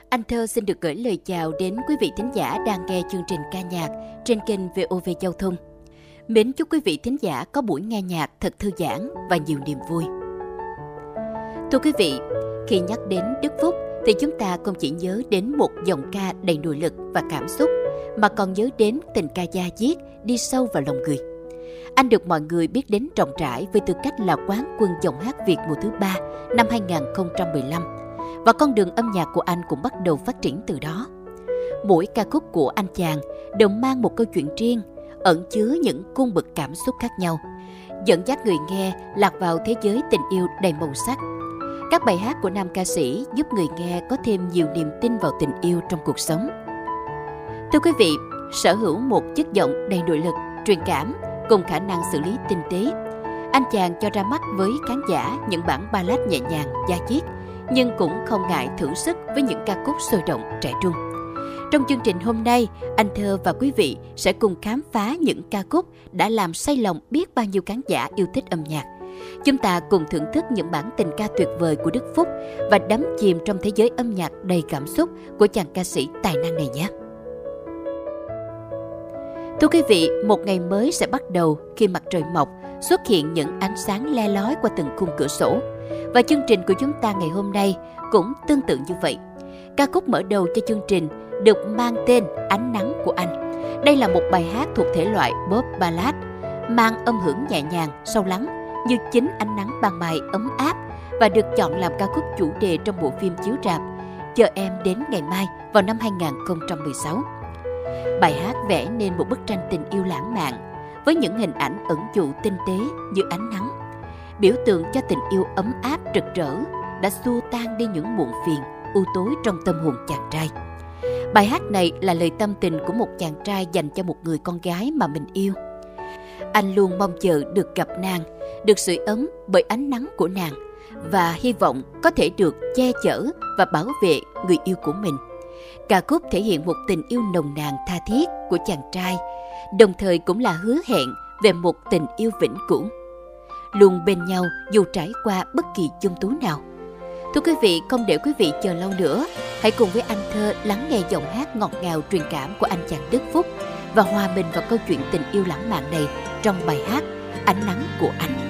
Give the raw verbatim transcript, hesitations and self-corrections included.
Anh Thơ xin được gửi lời chào đến quý vị thính giả đang nghe chương trình ca nhạc trên kênh vê o vê Giao thông. Mến chúc quý vị thính giả có buổi nghe nhạc thật thư giãn và nhiều niềm vui. Thưa quý vị, khi nhắc đến Đức Phúc thì chúng ta không chỉ nhớ đến một giọng ca đầy nội lực và cảm xúc, mà còn nhớ đến tình ca da diết đi sâu vào lòng người. Anh được mọi người biết đến rộng rãi với tư cách là quán quân giọng hát Việt mùa thứ ba năm hai không một lăm. Và con đường âm nhạc của anh cũng bắt đầu phát triển từ đó. Mỗi ca khúc của anh chàng đều mang một câu chuyện riêng, ẩn chứa những cung bậc cảm xúc khác nhau, dẫn dắt người nghe lạc vào thế giới tình yêu đầy màu sắc. Các bài hát của nam ca sĩ giúp người nghe có thêm nhiều niềm tin vào tình yêu trong cuộc sống. Thưa quý vị, sở hữu một chất giọng đầy nội lực, truyền cảm cùng khả năng xử lý tinh tế, anh chàng cho ra mắt với khán giả những bản ballad nhẹ nhàng, da diết, nhưng cũng không ngại thử sức với những ca khúc sôi động, trẻ trung. Trong chương trình hôm nay, anh Thơ và quý vị sẽ cùng khám phá những ca khúc đã làm say lòng biết bao nhiêu khán giả yêu thích âm nhạc. Chúng ta cùng thưởng thức những bản tình ca tuyệt vời của Đức Phúc và đắm chìm trong thế giới âm nhạc đầy cảm xúc của chàng ca sĩ tài năng này nhé. Thưa quý vị, một ngày mới sẽ bắt đầu khi mặt trời mọc, xuất hiện những ánh sáng le lói qua từng khung cửa sổ. Và chương trình của chúng ta ngày hôm nay cũng tương tự như vậy. Ca khúc mở đầu cho chương trình được mang tên Ánh Nắng của Anh. Đây là một bài hát thuộc thể loại pop ballad, mang âm hưởng nhẹ nhàng, sâu lắng như chính ánh nắng ban mai ấm áp, và được chọn làm ca khúc chủ đề trong bộ phim chiếu rạp Chờ Em Đến Ngày Mai vào năm hai không một sáu. Bài hát vẽ nên một bức tranh tình yêu lãng mạn với những hình ảnh ẩn dụ tinh tế như ánh nắng, biểu tượng cho tình yêu ấm áp rực rỡ đã xua tan đi những muộn phiền, u tối trong tâm hồn chàng trai. Bài hát này là lời tâm tình của một chàng trai dành cho một người con gái mà mình yêu. Anh luôn mong chờ được gặp nàng, được sưởi ấm bởi ánh nắng của nàng, và hy vọng có thể được che chở và bảo vệ người yêu của mình. Ca khúc thể hiện một tình yêu nồng nàn tha thiết của chàng trai, đồng thời cũng là hứa hẹn về một tình yêu vĩnh cửu, luôn bên nhau dù trải qua bất kỳ chung tú nào. Thưa quý vị, không để quý vị chờ lâu nữa, hãy cùng với anh Thơ lắng nghe giọng hát ngọt ngào truyền cảm của anh chàng Đức Phúc và hòa mình vào câu chuyện tình yêu lãng mạn này trong bài hát Ánh Nắng của Anh.